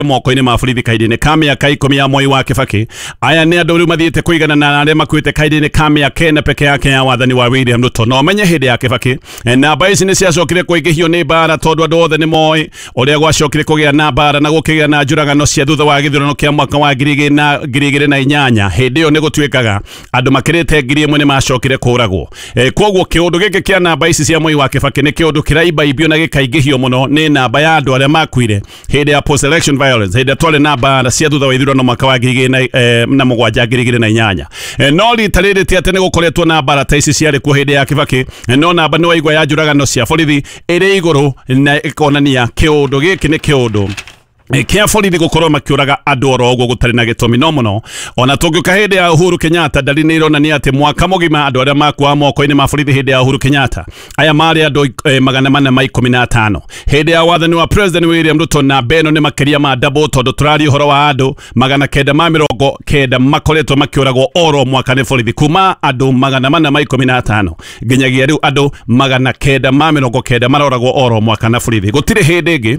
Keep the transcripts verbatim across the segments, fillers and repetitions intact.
moko-ini ma borithi kahinda-ini ka mĩaka ikũmi ya Mwai wa Kibaki. Aya nĩ andũ rĩu mathiĩte kũigana na arĩa makuĩte kahinda-ini ka mĩaka ĩna peke yake ya wathani wa William Ruto. No menye hĩndĩ ya Kibaki namba ici nĩ ciacokire kũingĩhio nĩ mbara tondũ andũ othe nĩ moĩ ũrĩa gwacokire kũgĩa na mbara na gũkĩgĩa na njũragano cia thutha wa gĩthurano kĩa mwaka wa ngiri igĩrĩ na inyanya. Hĩndĩ ĩyo nĩ gũtuĩkaga andũ makĩrĩte ngiri ĩmwe nĩ macokire kũragwo. Koguo kĩũndũ gĩkĩ kĩa namba ici cia Mwai wa Kibaki nĩ kĩũndũ kĩraimbaimbio na gĩkaingĩhio mũno nĩ namba ya andũ arĩa makuire hĩndĩ ya post election violence, hĩndĩ twarĩ na mbara cia thutha wa ithurano mwaka wa ngiri igĩrĩ na mũgwanja ngiri igĩrĩ na inyanya. No rita rĩrĩ ti atĩ nĩ gũkoretwo na mbara ta ici ciarĩ kuo hĩndĩ ya Kibaki, no namba nĩ waigua ya njũragano cia borithi ĩrĩ igũrũ na ĩkonania kĩũndũ gĩkĩ nĩ kĩũndũ kia borithi gũkorwo makĩũraga andũ oro ũguo gũtarĩ na gĩtũmi. No mũno ona tũngĩũka hĩndĩ ya Uhuru Kenyatta, ndari nĩ ironania atĩ mwaka mũgima andũ arĩa makuaga moko-inĩ ma borithi hĩndĩ ya Uhuru Kenyatta aya marĩ andũ eh, magana mana ma ikũmi na atano. Hĩndĩ ya wathani wa President William Ruto namba ĩno nĩ makĩria ma double, tondũ tũraria ũhoro wa andũ magana kenda ma mĩrongo kenda makoretwo makĩũragwo oro mwaka nĩ borithi, kuma andũ magana mana ma ikũmi na atano nginyagia rĩu andũ magana kenda ma mĩrongo kenda maroragwo oro mwaka na borithi. Gũtirĩ hĩndĩ ĩngĩ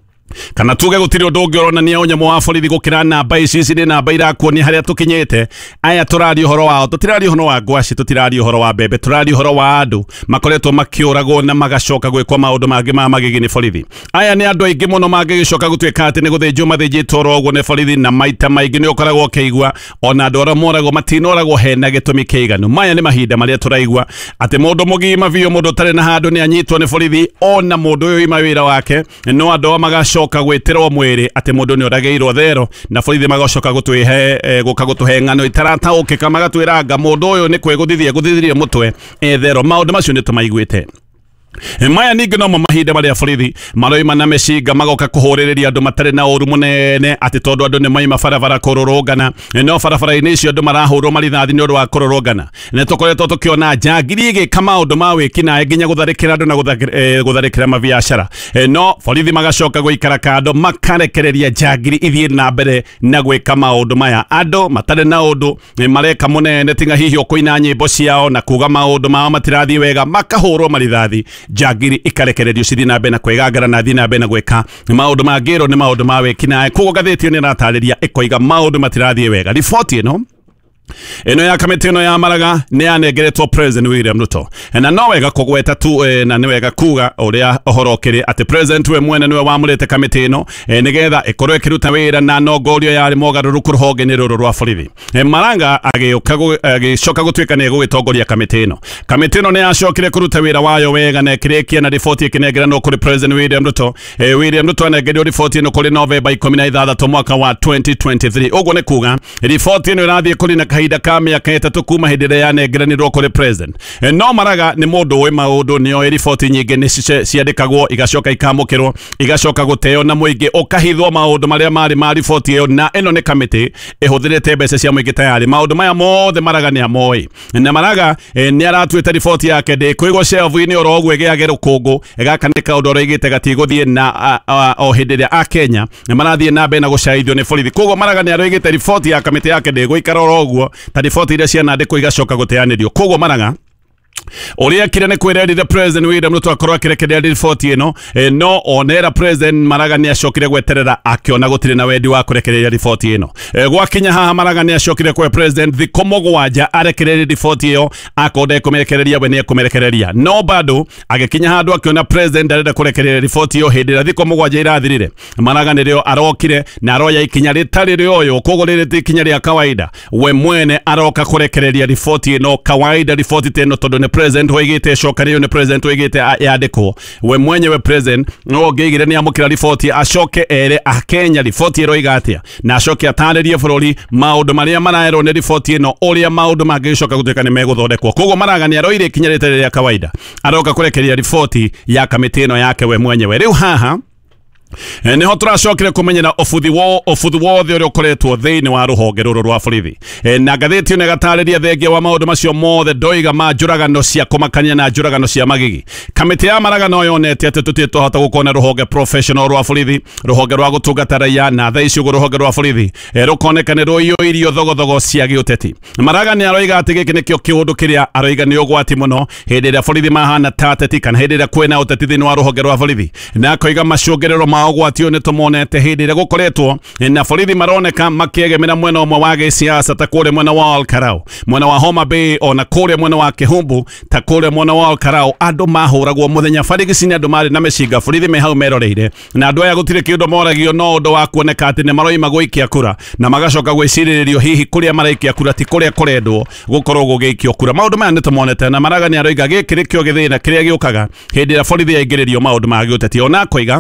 kana tuge gũtirĩ ũndũ ũngĩ ũronania ũnyamũ wa borithi gũkĩra namba ici. Ici nĩ namba irakuonia harĩa tũkinyĩte. Aya tũraria ũhoro wao, tũtiraria ũhoro wa ngwaci, tũtiraria ũhoro wa mbembe, tũraria ũhoro wa andũ makoretwo makĩũragwo na magacoka gwĩkwo maũndũ mangĩ ma magigi nĩ borithi. Aya nĩ andũ aingĩ mũno mangĩgĩcoka gũtuĩka atĩ nĩ gũthĩnjwo mathĩnjĩtwo oro ũguo nĩ borithi, na maita maingĩ nĩ ũkoragwo ũkĩigua ona andũ arĩa moragwo matinoragwo hena gĩtũmi kĩiganu. Maya nĩ mahinda marĩa tũraigua atĩ mũndũ mũgima biũ, mũndũ ũtarĩ na handũ nĩ anyitwo nĩ borithi, ona mũndũ ũyũ ima wĩra wake, no andũ magacoka coka gwĩtĩrwo mwĩrĩ atĩ mũndũ nĩ oragĩirwo thero, na borithi magacoka gũtwĩhe gũka gũtũhe ng'ano itarataũkĩka, magatwĩranga mũndũ ũyũ nĩ kwĩgũthithia gũthithirie mũtwe thero. Maũndũ macio nĩ tũmaiguĩte. Maya ningĩ no mahinda marĩa borithi maroima na mĩcinga magoka kũhũrĩrĩria andũ matarĩ na ũru mũnene, atĩ tondũ andũ nĩ maima barabara kũrũrũngana, no barabara-inĩ icio andũ marahũrwo marithathi nĩ ũndũ wa kũrũrũngana. Nĩ tũkoretwo tũkĩona njangiri igĩka maũndũ ma wĩkinaĩ nginya gũtharĩkĩra andũ na gũtharĩkĩra mabiacara, no borithi magacoka gũikara kando makarekereria njangiri ithiĩ na mbere na gwĩka maũndũ maya. Andũ matarĩ na ũndũ mareka mũnene, tiga hihi kũina nyĩmbo ciao na kuga maũndũ mao matirathiĩ wega, makahũrwo marithathi, njangiri ikarekererio cithi na mbere na kwĩgangara na thiĩ na mbere na gwĩka maũndũ mangĩrwo nĩ maũndũ ma wĩkinaĩ. Koguo ngathĩti ĩno ĩratarĩria ĩkoiga maũndũ matirathiĩ wega. Riboti ĩno eno ya kamĩtĩ ĩno ya Maraga nĩ yanengeretwo President William Ruto, na no wega kũgweta tu e, na nĩ wega kuga ũrĩa ũhoro ũkĩrĩ atĩ President we mwene nĩwe wamũrĩte kamĩtĩ ĩno e, nĩgetha ĩkorwo ĩkĩruta wĩra na nongorio yarĩ mogarũrũku rũhonge-inĩ rũrũ rwa borithi. e, Maraga agĩcoka gũtuĩka nĩ gũgĩtongoria kamĩtĩ ĩno. Kamĩtĩ ĩno nĩ yacokire kũruta wĩra wayo wega na ĩkĩrĩkia na riboti ĩkĩnengeranwo kũrĩ President William Ruto. e, William Ruto anengerio riboti ĩno kũrĩ Novemba ikũmi na ithathatũ mwaka wa twenty twenty-three. Ũguo nĩ kuga riboti ĩno ĩrathiĩ kũrĩ na kahinda ka mĩaka ĩtatũ kuma hĩndĩ ĩrĩa yanengeranirwo kũrĩ President. E, no Maraga nĩ mũndũ wĩ maũndũ, nĩoĩ riboti nyingĩ nĩ ciandĩkagwo igacoka ikamũkĩrwo igacoka gũteo na mũingĩ ũkahithwo maũndũ marĩa marĩ ma riboti ĩyo, na ĩno nĩ kamĩtĩ ĩhũthĩrĩte mbeca cia mũingĩ tayarĩ. Maũndũ maya mothe Maraga nĩ amoĩ, na Maraga e, nĩ aratuĩte riboti yake ndĩkũigwo shelf-inĩ oro ũguo ĩgĩage rũkũngũ. Gaka nĩ kaũndũ aroigĩte gatigũthiĩ na o hĩndĩ ĩrĩa Akenya marathiĩ na mbere na gũcaithio nĩ borithi. Koguo Maraga nĩ aroigĩte riboti ya kamĩtĩ yake ndĩgũikara oro ũguo, ta riboti iria cianandĩkwo igacoka gũteanĩrio. Koguo Maraga ũrĩa kire nĩ kwĩrerire President William Ruto akorwo akĩrekereria riboti ĩno, e, no onera President Maraga nĩ acokire gweterera akĩona gũtirĩ na wendi wa kũrekereria riboti ĩno. e, gwakinya haha Maraga nĩ acokire kwa President thikũ mũgwanja arekererie riboti ĩyo, akonde kũmĩrekereria we nĩ ekũmĩrekereria, no bado agĩkinya handũ akĩona President ndarenda kũrekereria riboti ĩyo. Hĩndĩ ĩrĩa thikũ mũgwanja irathirire, Maraga nĩrĩo arokire na aroya ikinya rĩtarĩ rĩoyo. Koguo rĩrĩ ti ikinya rĩa kawaida, we mwene aroka kũrekereria riboti ĩno. Kawaida riboti teno tondũ nĩ President waigĩte cokanĩrio nĩ President waigĩte yandĩkwo, we mwenyewe President no ngĩigire nĩ amũkĩra riboti acoke ere Akenya riboti ĩro iga atĩa, na acoke atarĩrie bũrũri maũndũ marĩa marerwo nĩ riboti ĩno, ũrĩa maũndũ mangĩcoka gũtuĩka nĩ megũthondekwo. Koguo Maraga nĩ aroire ikinya rĩtarĩ rĩa kawaida, aroka kũrekereria riboti ya kamĩtĩ ĩno yake we mwenyewe. Rĩu haha E, niho turacokire kumenyera obuthi wo obuthi wothe ũrĩa ũkoretwo thĩinĩ wa rũhonge rũrũ rwa borithi. E, na ngathĩti ĩno ĩgatarĩria thengia wa maũndũ macio mothe ndoiga ma njũragano cia kũmakania na njũragano cia magigi. Kamĩtĩ ya Maraga no yonete atĩ tũtirĩ twahota gũkorwo rũhonge professional rwa borithi, rũhonge rwa gũtungata raia, na thaa ici ũguo rũhonge rwa borithi e, rũkoneka nĩ rũiyũirio thogothogo cia gĩũteti. Maraga nĩ aroiga atĩ gĩkĩ nĩkĩo kĩũndũ kĩrĩa aroiga nĩ ũgwati mũno hĩndĩ ĩrĩa borithi mahana ta ateti, kana hĩndĩ ĩrĩa kwĩna ũteti thĩinĩ wa rũhonge rwa borithi, na akoiga macũngĩrĩro maogwatio nĩ tũmonete hĩndĩ ĩrĩa gũkoretwo na borithi maroneka makĩegemera mwena ũmwe wa gĩsiasa ta kũrĩa mwena wa Olkarau, mwena wa Homa Bay, ona kũrĩa mwena wa Kĩhumbu ta kũrĩa mwena wa Olkarau. Andũ mahũragwo mũthenya barigici nĩ andũ marĩ na mĩcinga, borithi me hau meroreire, na andũ aya gũtirĩ kĩndũ moragio no ũndũ wa kuoneka atĩ nĩ maroima gũikia kura na magacoka gwĩcirĩrĩrio hihi kũrĩa maraikia kura ti kũrĩa kũrendwo gũkorwo gũgĩikio kura. Maũndũ maya nĩ tũmonete na Maraga nĩ aroiga gĩkĩ nĩkĩo gĩthĩna kĩrĩa gĩũkaga hĩndĩ ĩrĩa borithi yaingĩrĩrio maũndũ ma gĩũteti. Ona akoiga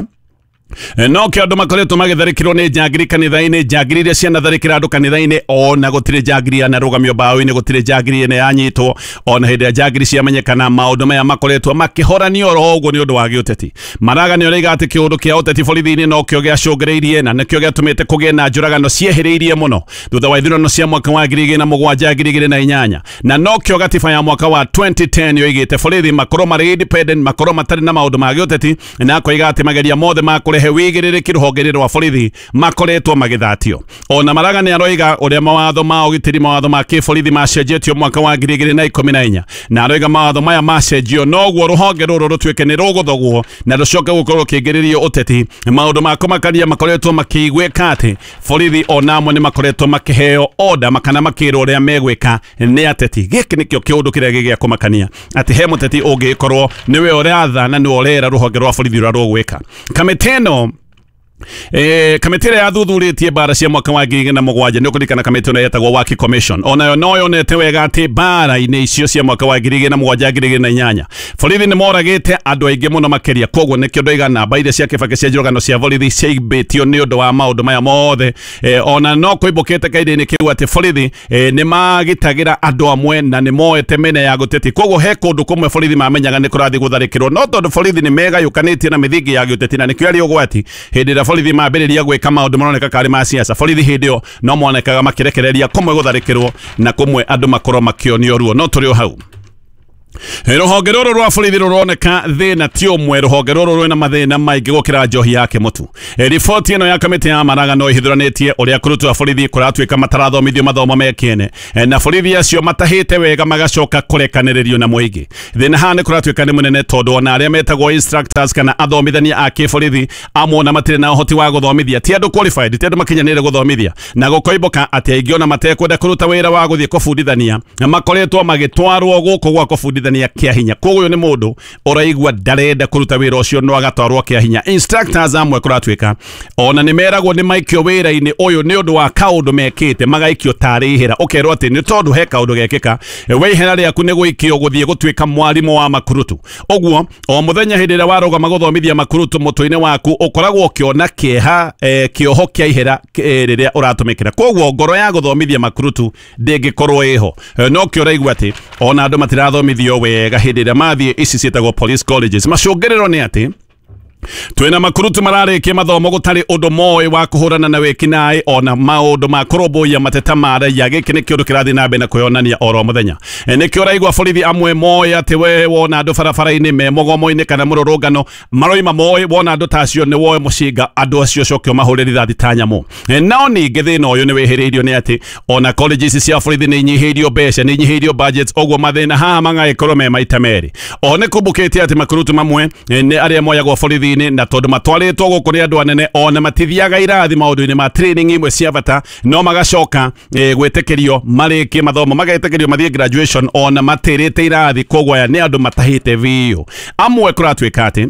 no kĩ andũ makoretwo magĩtharĩkĩrwo nĩ njangiri kanitha-inĩ, njangiri iria cianatharĩkĩra andũ kanitha-inĩ, ona gũtirĩ njangiri yanarũgamio mbaũ-inĩ, gũtirĩ njangiri ĩno yanyitwo, ona hĩndĩ ya njangiri ciamenyekana. Maũndũ maya makoretwo makĩhoranio oro ũguo nĩ ũndũ wa gĩũteti. Maraga nĩ oiga atĩ kĩũndũ kĩa ũteti borithi-inĩ no kĩo gĩacũngĩrĩirie na nĩkĩo gĩatũmĩte kũgĩe na njũragano ciehĩrĩirie mũno thutha wa ithurano cia mwaka wa ngiri igĩrĩ na mũgwanja ngiri igĩrĩ na inyanya, na no kĩo gatiba ya mwaka wa twenty ten yoigĩte borithi makorwo marĩ independent, makorwo matarĩ na maũndũ ma gĩũteti, na akoiga atĩ mageria mothe ma kũrehe wĩigĩrĩrĩki rũhonge rwa borithi makoretwo magĩthatio. Ona Maraga nĩ aroiga ũrĩa mawatho ma ũgitĩri, mawatho ma kĩborithi macenjetio mwaka wa ngiri igĩrĩ na ikũmi na inya, na aroiga mawatho maya macenjio noguo rũhonge rũrũ rũtuĩke nĩ rũgũthogwo na rũcoke gũkorwo kĩingĩrĩrio ũteti. Maũndũ ma kũmakania makoretwo makĩigwĩka atĩ borithi ona amwe nĩ makoretwo makĩheo order makana makĩrwo ũrĩa megwĩka nĩ ateti. Gĩkĩ nĩkĩo kĩũndũ kĩrĩa gĩgĩa kũmakania atĩ he mũteti ũngĩkorwo nĩwe ũratha na nĩwe ũrera rũhonge rwa borithi rũrĩa rũgwĩka. Kamĩtĩ ĩno Eh, kamĩtĩ ĩrĩa yathuthuurĩtie mbara cia mwaka wa ngiri igĩrĩ na mũgwanja nĩ ũkũririkana kamĩtĩ ĩno yetagwo Waki Commission. Onayo no yonete wega atĩ mbara-inĩ icio cia mwaka wa ngiri igĩrĩ na mũgwanja ngiri igĩrĩ na inyanya borithi nĩ moragĩte andũ aingĩ mũno makĩria. Koguo nĩkĩo ndoiga namba iria cia Kibaki cia njũragano cia borithi ciaimbĩtio nĩ ũndũ wa maũndũ maya mothe. Eh, ona no kũimbũkĩte kairĩ-inĩ kĩu atĩ borithi eh, nĩ magitagĩra andũ amwe na nĩ moete mĩena ya gũteti. Koguo he kũndũ kũmwe borithi mamenyaga nĩ kũrathiĩ gũtharĩkĩrwo, no tondũ borithi nĩ megayũkanĩtie na mĩthingi ya gĩũteti na nĩkĩo arĩ ũgwati hĩndĩ ĩrĩa borithi mambĩrĩria gwĩka maũndũ maroneka karĩ ma siasa. Borithi hĩndĩ ĩyo no monekaga makĩrekereria kũmwe gũtharĩkĩrwo na kũmwe andũ makorwo makĩonio ruo. No tũrĩ o hau rũhonge rũrũ rwa borithi rũroneka thĩna ti ũmwe, rũhonge rũrũ rwĩna mathĩna maingĩ gũkĩra njohi yake mũtu. Riboti ĩno ya kamĩtĩ ya Maraga no ĩhithũranĩtie ũrĩa kũrutwo borithi kũratuĩka matarathomithio mathomo mekĩene, na borithi acio matahĩte wega magacoka kũrekanĩrĩrio na mũingĩ. Thĩna haha nĩ kũratuĩka nĩ mũnene tondũ ona arĩa metagwo instructors kana athomithania a kĩborithi amwe ona matirĩ na ũhoti wa gũthomithia, ti andũ qualified, ti andũ makinyanĩire gũthomithia, na gũkoimbũka atĩ aingĩ ona matekwenda kũruta wĩra wa gũthiĩ kũbundithania makoretwo magĩtwarwo gũkũ gwa kũbundithania kĩa hinya. Koguo nĩ mũndũ ũraigua ndarenda kũruta wĩra ũcio no agatwarwo kĩa hinya. Instructors amwe kũratuĩka ona nĩ meragwo nĩ maikio wĩra-inĩ ũyũ nĩ ũndũ wa kaũndũ mekĩte, magaikio tarĩ ihera, ũkerwo atĩ nĩ tondũ he kaũndũ gekĩka we ihera rĩaku nĩ gũikio gũthiĩ gũtuĩka mwarimũ wa makurutu. Ũguo o mũthenya hĩndĩ ĩrĩa warũgama gũthomithia makurutu mũtwe-inĩ waku ũkoragwo ũkĩona kĩeha eh, kĩoho kĩa ihera eh, rĩrĩa ũratũmĩkĩra. Koguo ngoro ya gũthomithia makurutu ndĩngĩkorwo ĩho. Eh, no kĩo ũraigua atĩ ona andũ matirathomithio wega hĩndĩ ĩrĩa mathiĩ ici ciĩtagwo police colleges. Macũngĩrĩro nĩ atĩ twina makurutu mararĩkia mathomo gũtarĩ ũndũ moĩ wa kũhũrana na wĩkinaĩ ona maũndũ ma kũrũmbũiya mateta ma raia. Gĩkĩ nĩ kĩũndũ kĩrathiĩ na mbere na kwĩyonania oro mũthenya. Nĩkĩo ũraigua borithi amwe moĩ atĩ we wona andũ barabara-inĩ me mũgomo-inĩ kana mũrũrũngano maroima moĩ wona andũ ta acio nĩ woe mũcinga, andũ acio cokio mahũrĩri rithathi ta nyamũ. No ningĩ thĩna ũyũ nĩ wĩhĩrĩirio nĩ atĩ ona colleges cia borithi nĩ inyihĩirio mbeca, nĩ inyihĩirio budgets, ũguo mathĩna haha magagĩkorwo me maita merĩ. O nĩ kumbũkĩte atĩ makurutu mamwe nĩ arĩa moyagwo borithi na tondũ matwarĩtwo gũkũ nĩ andũ anene ona matithiaga irathi maũndũ-inĩ ma training imwe cia bata, no magacoka e, gwĩtĩkĩrio marĩkie mathomo, magetĩkĩrio mathiĩ graduation ona matĩrĩte irathi. Koguo aya nĩ andũ matahĩte biũ. Amwe kũratuĩka atĩ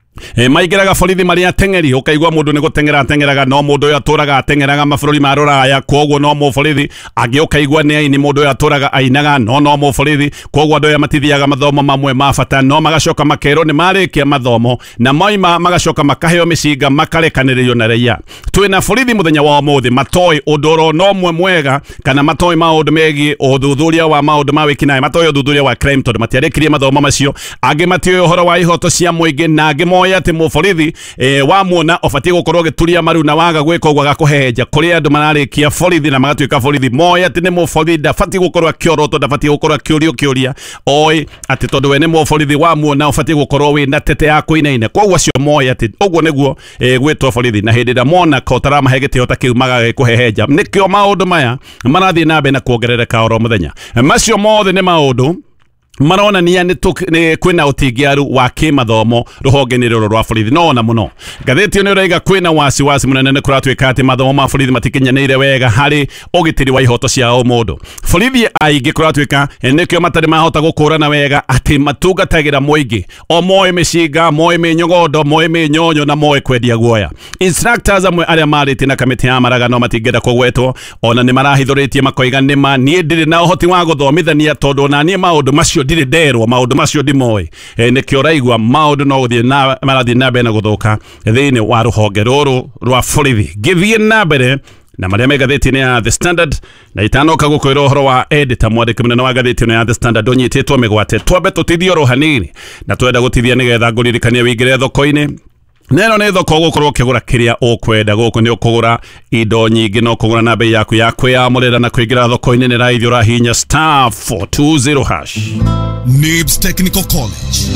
E, maingĩraga borithi marĩa ateng'eri, ũkaigua mũndũ nĩ gũteng'era ateng'eraga, no mũndũ ũyũ atũraga ateng'eraga mabũrũri ma rũraya. Koguo no mũborithi. Angĩ ũkaigua nĩ aini, mũndũ ũyũ atũraga ainaga, no no mũborithi. Koguo andũ aya matithiaga mathomo mamwe ma bata, no magacoka makerwo nĩ marĩkia mathomo na maima magacoka makaheo mĩcinga makarekanĩrĩrio na raia. Twĩna borithi mũthenya wa ũmũthĩ matoĩ ũndũ oro no ũmwe mwega kana matoĩ maũndũ megiĩ ũthuthuria wa maũndũ ma wĩkinaĩ, matoĩ ũthuthuria wa crime tondũ matiarĩkirie mathomo macio. Angĩ matiũĩ ũhoro wa ihoto cia mũingĩ, na angĩ moĩ atĩ mũborithi e, wa muona ũbatiĩ gũkorwo gĩturia maru na waga gwĩka ũguo agakũhehenja. Kũrĩ andũ mararĩkia borithi na magatuĩka borithi moĩ atĩ nĩ mũborithi ndabatiĩ gũkorwo akĩorotwo, ndabatiĩ gũkorwo akĩũrio kĩũria. Oĩ atĩ tondũ we nĩ mũborithi wa muona ũbatiĩ gũkorwo wĩna tete ya kũinaina. Koguo acio moĩ atĩ ũguo nĩguo e, gwĩtwo borithi, na hĩndĩ ĩrĩa mona ko ũtaramahe gĩtĩo ta kĩu magagĩkũhehenja. Nĩkĩo maũndũ maya marathiĩ na mbere na kuongerereka oro mũthenya. Macio mothe nĩ maũndũ marona nia ni kwina utingiaru wa kimathomo ruhonge-ini ruru rwa borithi no na muno gatheti ni uraiga kwina wasi wasi munene ni kuratwika ati mathomo ma borithi matikinyanire wega hari ugitiri wa ihoto cia o mundu borithi aingi kuratwika nikio matari mahota gukurana wega ati matungatagira muingi o moe mishinga moe minyogondo moe minyonyo na moe kwendia guoya instructors amwe aria mariti na kamiti ya maragano matingenda kugwetwo ona ni marahithuritie makoiga nima nie ndiri na uhoti wa guthomithania tondu na nie maundu macio ndiri nderwo maundu macio ndimoi e, nikio raigwa maundu no guthie na marathie na mbere na guthuka thiini wa ruhonge ruru rwa borithi githie na mbere na maria me gatheti-ini ya The Standard na itanoka gukwira uhoro wa editor mwandiki munene wa gatheti-ini ya The Standard unyititwo migwate twambe tutithio ro hanini na twenda gutithia nigetha nguririkania wingire thoko-ini neno ne thoko gukorwo kigura kiria ukwenda guku ni ukugura indo nyingi no kugura na bei yaku ya kwiyamurira na kuingira thoko-ini ni raithio ra hinya star four two zero hash. Nibs Technical College.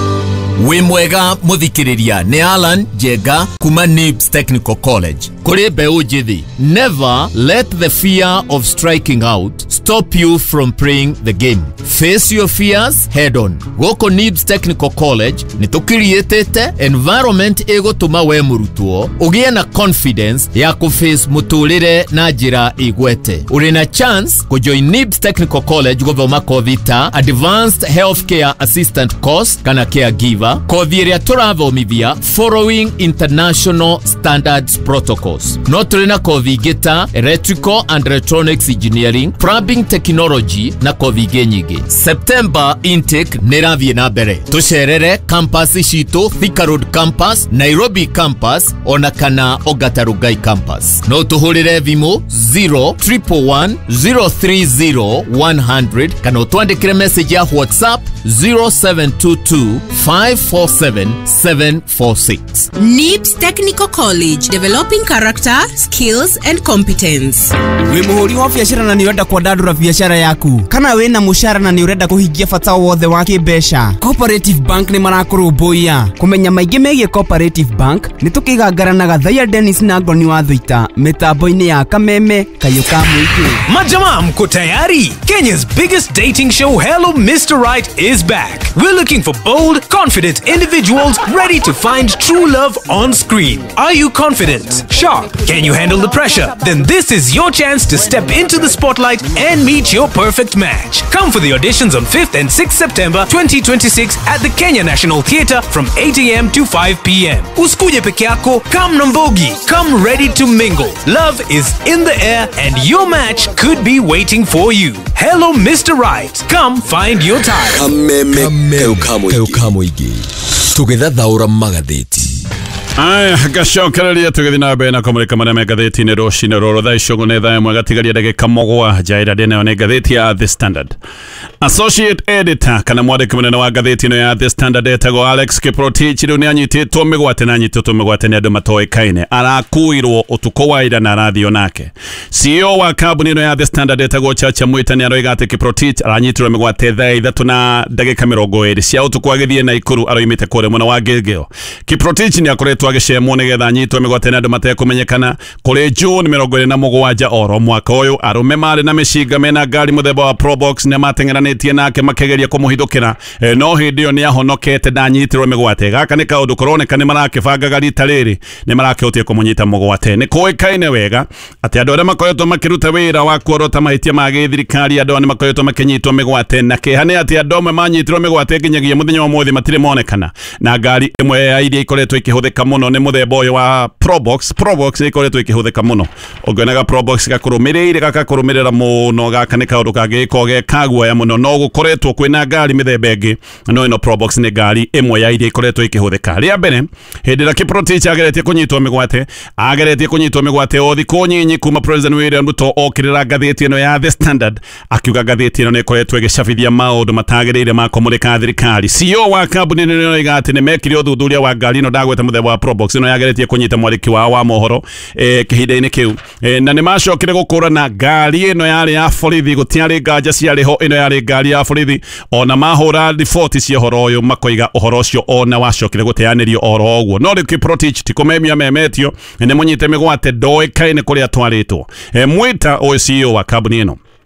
We mwega muthikiriria ni Alan Jega kuma Nibs Technical College. Kuri beu jithi. Never let the fear of striking out stop you from playing the game. Face your fears head on. Goko Nibs Technical College ni tukirietete environment ego tuma we murutwo ugie na confidence ya kuface muturire na njira igwete. Uri na chance kujoin Nibs Technical College guthoma kothi ta Advanced Healthcare Assistant course kana caregiver kothi iria turathomithia following international standards protocols. No turi na kothi ingita Electrical and Electronics Engineering, Plumbing Technology na kothi ingi nyingi. September intake nirathie na mbere. Tucerere campus citu Thika Road campus, Nairobi campus ona kana Ogatarugai campus. No tuhurire thimu zero one one zero three zero one hundred kana twandikire message ya WhatsApp zero seven two two five four seven seven four six. Nibs Technical College, developing character, skills and competence. We muhuri wa biashara na niurenda kwandandura biashara yaku kana we na mushara na niurenda kuhingia bata wothe wa kibesha. Cooperative Bank ni marakurumbuia kumenya maingi megie Cooperative Bank ni tukigangaranaga Thaia Dennis na Ngoni wa Thuita mitambo-ini ya Kameme Kayuka Muiki. Majama, mko tayari? Kenya's biggest dating show Hello Mister Right is back. We're looking for bold, confident individuals ready to find true love on screen. Are you confident? Sharp? Can you handle the pressure? Then this is your chance to step into the spotlight and meet your perfect match. Come for the auditions on fifth and sixth September twenty twenty-six at the Kenya National Theatre from eight a m to five p m Usikuje peke yako, come na mbogi. Come ready to mingle. Love is in the air and your match could be waiting for you. Hello Mister Right. Come find your type. Kameme Kayuka Muiki. Together thaura magatheti. Aya gacokereria tugithi na mbere na kumurika maria me gatheti-ini rucini ruru thaa icio ne thaa imwe gatigaria ndagika mũgwanja ira ndĩ nayo nĩ gatheti ya The Standard. Associate editor kana mwandĩki mũnene wa gatheti-ino ya The Standard etagwo Alex Kiprotich rĩu nĩ anyitĩtwo mĩgwate na anyitĩtwo mĩgwate nĩ andũ matoĩkaine arakuirwo ũtukũ wa ira na arathio nake. C E O wa kambuni ĩno ya The Standard etagwo Chacha Mwita nĩ aroiga atĩ Kiprotich aranyitirwo mĩgwate thaa ithatũ na ndagĩka mĩrongo ĩrĩ cia ũtukũ agĩthiĩ Naikuru aroimĩte kũrĩa mwena wa Gilgil. Kiprotich nĩ akoretwo agĩcemwo nĩgetha anyitwo mĩgwate nĩ andũ matekũmenyekana kũrĩ June mĩrongo ĩrĩ na mũgwanja oro mwaka ũyũ. Arũme marĩ na mĩcinga mena ngari mũthemba wa Probox nĩ mateng'eranĩtie nake makĩgeria kũmũhithũkĩra e, no hĩndĩ ĩyo nĩ ahonokete ndanyitirwo mĩgwate. Gaka nĩ kaũndũ kũroneka nĩ marakĩbangaga rita rĩrĩ nĩ marakĩhũtia kũmũnyita mũgwate. Nĩ kũĩkaine wega atĩ andũ arĩa makoretwo makĩruta wĩra wa kuorota mahĩtia ma gĩthirikari andũ nĩ makoretwo makĩnyitwo mĩgwate na kĩeha nĩ atĩ andũ amwe manyitirwo mĩgwate nginyagia mũthenya wa ũmũthĩ matirĩ monekana na ngari ĩmwe ya iria ikoretwo ikĩhũthĩka mũno nĩ mũthemba ũyũ wa Probox. Probox ikoretwo ikĩhũthĩka mũno. Ũngĩonaga Probox gakũrũmĩrĩire gakakũrũmĩrĩra mũno gaka nĩ kaũndũ kangĩgĩkorwo ge kaguoya mũno no gũkoretwo kwĩna ngari mĩthemba ĩngĩ no ĩno Probox nĩ ngari ĩmwe ya iria ikoretwo ikĩhũthĩka. Rĩa mbere hĩndĩ ĩrĩa Kiprotich ageretie kũnyitwo mĩgwate ageretie kũnyitwo mĩgwate o thikũ nyinyi kuma President William Ruto okĩrĩra ngathĩti ĩno ya The Standard akiuga ngathĩti ĩno nĩ ĩkoretwo ĩgĩcabithia maũndũ matagĩrĩire ma kũmũrĩka thirikari. C E O wa kambuni nĩ oiga atĩ nĩ mekire ũthuthuria wa ngari ĩno ndagweta mũthemba wa Probox ĩno yageretie kũnyita mwandĩki wao wa mohoro e, kĩhinda-inĩ kĩu e, na nĩ macokire gũkũrana ngari ĩno yarĩ ya borithi gũtiarĩ nganja ciarĩho ĩno yarĩ ngari ya borithi ona mahũra riboti cia ũhoro ũyũ makoiga ũhoro ũcio ona wacokire gũteanĩrio oro ũguo. No rĩu Kiprotich ti kũmemia memetio nĩ mũnyite mĩgwate ndoĩkaine kũrĩa atwarĩtwo. E, Mwita ũyũ C E O wa kambuni ĩno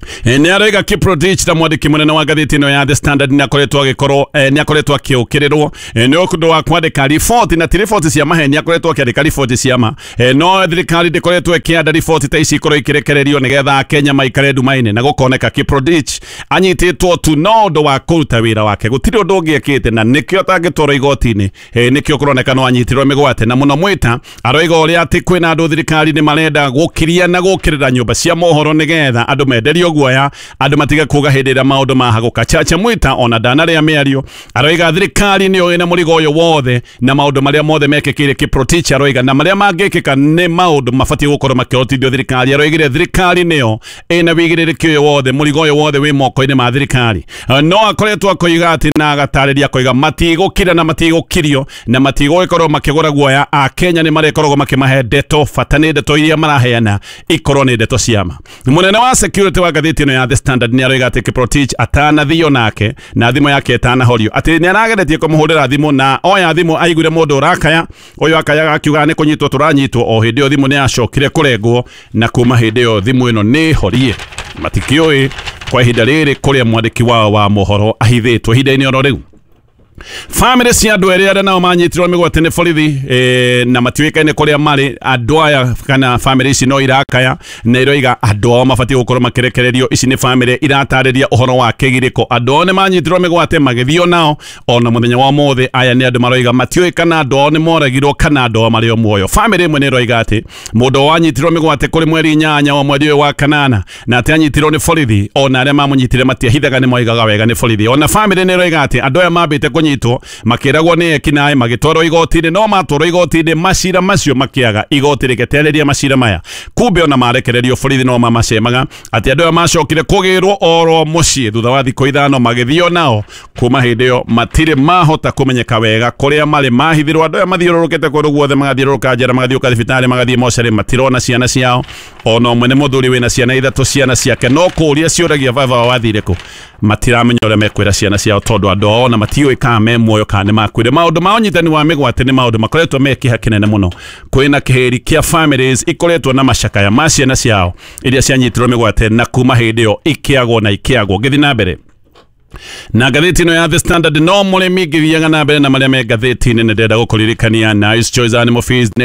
Ni arega Kiprotich ta mwandiki munene wa gatheti ino ya The Standard ni akoretwo agikoro ni akoretwo akiukirirwo ni ukundu wa kwandika riboti na riboti cia mahe ni akoretwo akiandika riboti cia ma no thirikari ndikoretwo ikianda riboti ta ici ikorwo ikirekererio nigetha Kenya maikare ndumaine na gukoneka Kiprotich anyititwo tu no ndo wa kuruta wira wake gutiri undu ungiekite na nikio tangitwara igoti-ini nikio kuroneka no anyitirwo migwate na muno mwita aroiga uria ati kwina andu thirikari ni marenda gukiria na gukirira nyumba cia mohoro nigetha andu menderio guoya andu matiga kuga hindira maundu mahaguka. Chacha Mwita ona danare ya miario aroiga thirikari niyo ina murigo uyu wothe na maundu maria mothe mekekire Kiprotich aroiga na maria mangikika ni maundu mafati gukorwo makihotithio thirikari aroigire thirikari niyo ina wigiririkia uyu wothe murigo uyu wothe wi moko-ini ma thirikari no akoretwo akoiga ati na agatariria akoiga matigukira na matigukirio na matigugikorwo makigura guoya a Kenya ni marekorwo makimahe ndeto fatani ndeto iria maraheana ikorwo ni ndeto ciama. Munene wa security wa gatheti ino ya The Standard ni aroiga ati Kiprotich atana thio nake na thimo yake etana horio ati ni arageretie kumuhurira thimo na oya thimo aigure mundu urakaya uyu akaya akiuga ni kunyitwo turanyitwo o hindi o thimo ni acokire kurengwo na kuma hindi o thimo ino ni horie matikioi kwa ihinda riri kuria mwandiki wao wa mohoro ahithitwo ihinda-ini ono riu. Family cia andu eri aria nao manyitirwo migwate ni borithi e, na matiwikaine kuria mari andu aya kana family ici no irakaya na iroiga andu ao mabati gukorwo makirekererio. Ici ni family iratariria uhoro wa kigiriko andu ao ni manyitirwo migwate magithio nao ona muthenya wa mothe aya ni andu maroiga matiwikana andu ao ni moragirwo kana andu ao mari o muoyo. Family imwe ni iroiga ati mundu wanyitirwo migwate kuri mweri inyanya wa mweri wa kanana na ati anyitirwo ni borithi ona aria mamunyitire matiahithaga ni moigaga wega ni borithi. Ona family ni iroiga ati andu aya mambite nyitwo makiragwo ni ekinae magitwarwo igoti-ini no matwarwo igoti-ini macira macio makiaga igoti riketereria macira maya kumbe ona marekererio borithi no mamacemaga ati andu aya macokire kugirwo oro mucii thutha wa thikũ ithano magithio nao kuma hindi iyo matire mahota kumenyeka wega kuria mari mahithirwo. Andu aya mathiururukite kundu guothe magathiururuka njera magathiuka thibitari magathie mocere matirona ciana ciao ona umwe ni muthuri wina ciana ithatu ciana ciake no kuria ciuragia baba wathire ku matiramenya uria mekwira ciana ciao tondu andu ao na matioi kana me muoyo kana makwire. Maundu ma unyitani wa migwate ni maundu makoretwo mekiha kinene muno kwina kiheri kia families ikoretwo na macakaya ma ciana ciao iria cianyitirwo migwate na kuma hindi iyo ikiagwo na ikiagwo githi na mbere na gatheti ino ya The Standard no murimi githiaga na mbere na maria me gatheti-ini ni ndenda gukuririkania Nice Choice Animal Feeds